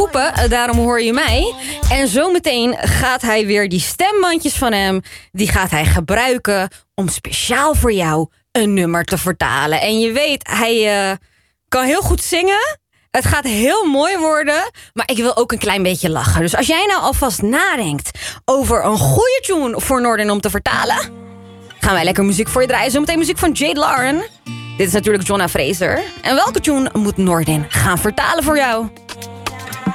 roepen, daarom hoor je mij. En zometeen gaat hij weer die stembandjes van hem, die gaat hij gebruiken om speciaal voor jou een nummer te vertalen. En je weet, hij kan heel goed zingen. Het gaat heel mooi worden, maar ik wil ook een klein beetje lachen. Dus als jij nou alvast nadenkt over een goede tune voor Nordin om te vertalen, gaan wij lekker muziek voor je draaien. Zometeen muziek van Jade Lauren. Dit is natuurlijk Jonna Fraser. En welke tune moet Nordin gaan vertalen voor jou?